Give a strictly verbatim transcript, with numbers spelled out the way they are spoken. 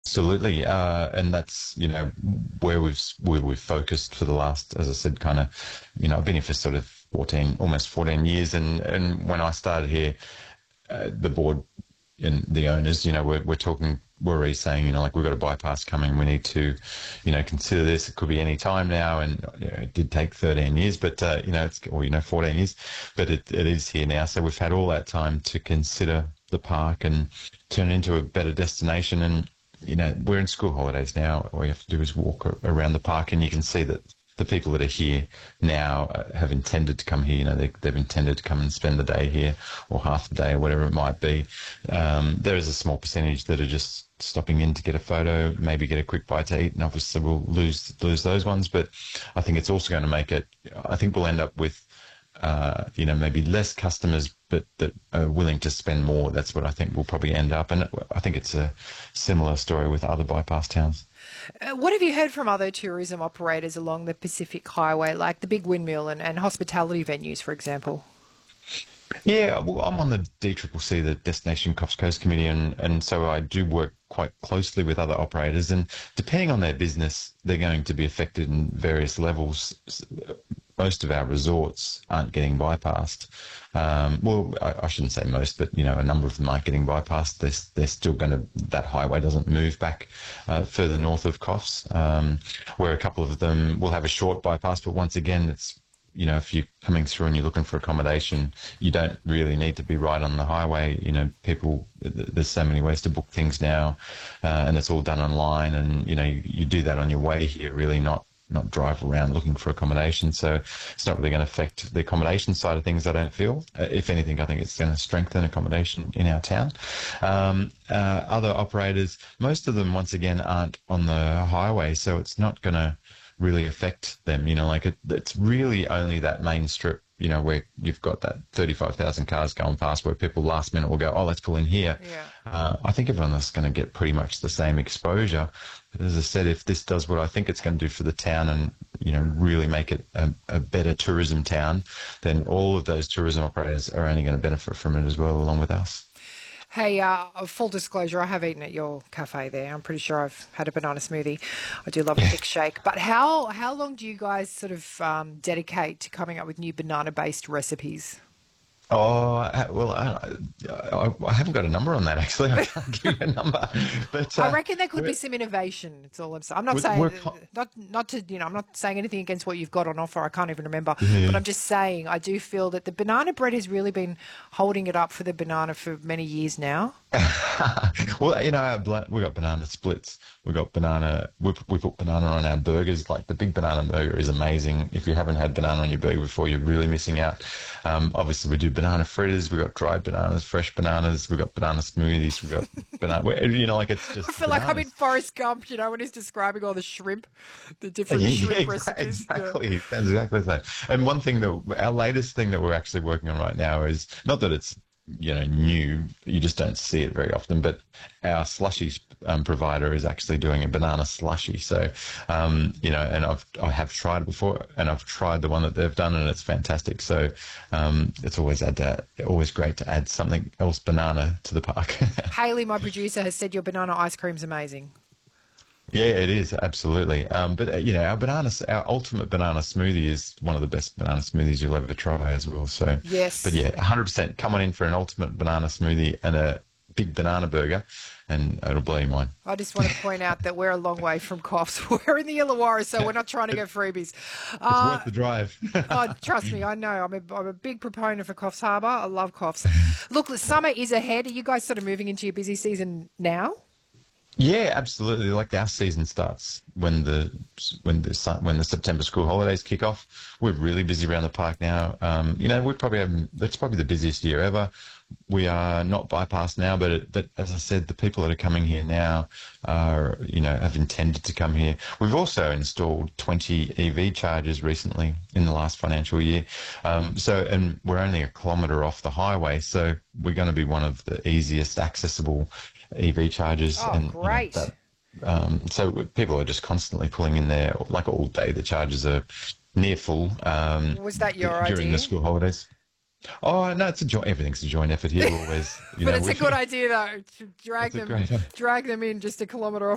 Absolutely, uh, and that's you know where we've where we've focused for the last, as I said, kind of, you know, I've been here for sort of fourteen, almost fourteen years, and and when I started here, uh, the board and the owners, you know, we're we're talking, we're already saying, you know, like we've got a bypass coming, we need to, you know, consider this. It could be any time now, and you know, it did take thirteen years, but uh, you know, it's or you know, fourteen years, but it it is here now. So we've had all that time to consider the park and turn it into a better destination. And you know, we're in school holidays now. All you have to do is walk around the park, and you can see that the people that are here now uh, have intended to come here. You know, they, they've intended to come and spend the day here, or half the day, or whatever it might be. Um, there is a small percentage that are just stopping in to get a photo, maybe get a quick bite to eat, and obviously we'll lose lose those ones. But I think it's also going to make it. I think we'll end up with, uh, you know, maybe less customers, but that are willing to spend more. That's what I think we'll probably end up. And I think it's a similar story with other bypass towns. Uh, what have you heard from other tourism operators along the Pacific Highway, like the Big Windmill and, and hospitality venues, for example? Yeah, well, I'm on the D C C C, the Destination Coffs Coast Committee, and, and so I do work quite closely with other operators. And depending on their business, they're going to be affected in various levels. Most of our resorts aren't getting bypassed. Um, well, I, I shouldn't say most, but you know, a number of them aren't getting bypassed. They're, they're still going to, that highway doesn't move back uh, further north of Coffs, um, where a couple of them will have a short bypass. But once again, it's, you know, if you're coming through and you're looking for accommodation, you don't really need to be right on the highway. You know, people, there's so many ways to book things now, uh, and it's all done online. And, you know, you, you do that on your way here, really, not not drive around looking for accommodation. So it's not really going to affect the accommodation side of things, I don't feel. Uh, if anything, I think it's going to strengthen accommodation in our town. Um, uh, other operators, most of them, once again, aren't on the highway, so it's not going to really affect them. You know, like it, it's really only that main strip, you know, where you've got that thirty-five thousand cars going past, where people last minute will go, oh, let's pull in here. Yeah. Uh, I think everyone is going to get pretty much the same exposure. But as I said, if this does what I think it's going to do for the town and, you know, really make it a, a better tourism town, then all of those tourism operators are only going to benefit from it as well, along with us. Hey, uh, full disclosure, I have eaten at your cafe there. I'm pretty sure I've had a banana smoothie. I do love a thick shake. But how how long do you guys sort of um, dedicate to coming up with new banana-based recipes? Oh, I- well, I, I, I haven't got a number on that, actually. I can't give you a number. But I uh, reckon there could be we're, some innovation. It's all I'm saying. I'm not we're, saying we're co- not not to you know I'm not saying anything against what you've got on offer. I can't even remember, but yeah. I'm just saying I do feel that the banana bread has really been holding it up for the banana for many years now. Well, you know, our bla- we got banana splits. We got banana. We we put banana on our burgers. Like the big banana burger is amazing. If you haven't had banana on your burger before, you're really missing out. Um, obviously, we do banana fritters. We got dried bananas, fresh bananas. We got banana smoothies. We got banana. we- You know, like it's I just feel like I'm in bananas. Forrest Gump, you know, when he's describing all the shrimp, the different Yeah, yeah, shrimp exa- recipes. Yeah. exactly. That's exactly the same. And one thing that our latest thing that we're actually working on right now is not that it's, you know, new. You just don't see it very often. But our slushy um, provider is actually doing a banana slushy. So, um, you know, and I've I have tried it before, and I've tried the one that they've done, and it's fantastic. So, um, it's always add that, always great to add something else banana to the park. Haley, my producer, has said your banana ice cream's amazing. Yeah, it is absolutely. Um, but uh, you know, our banana, our ultimate banana smoothie is one of the best banana smoothies you'll ever try as well. So, but Yes. yeah, one hundred percent. Come on in for an ultimate banana smoothie and a big banana burger, and it'll blow your mind. I just want to point out that we're a long way from Coffs. We're in the Illawarra, so we're not trying to get freebies. It's Uh, worth the drive. oh, trust me, I know. I'm a, I'm a big proponent for Coffs Harbour. I love Coffs. Look, the summer is ahead. Are you guys sort of moving into your busy season now? Yeah, absolutely. Like our season starts when the when the sun- when the September school holidays kick off. We're really busy around the park now. Um, you know, we probably have that's probably the busiest year ever. We are not bypassed now, but it, but as I said, the people that are coming here now are, you know, have intended to come here. We've also installed twenty E V chargers recently in the last financial year. Um, so, and we're only a kilometre off the highway, so we're going to be one of the easiest accessible E V chargers, Oh, and you know great. that. Um, so people are just constantly pulling in there, like all day. The chargers are near full um, Was that your during the idea? school holidays. Oh no, it's a joint. Everything's a joint effort here. We're always, you But know, it's we a good idea, though, to drag it's a them, great. drag them in just a kilometre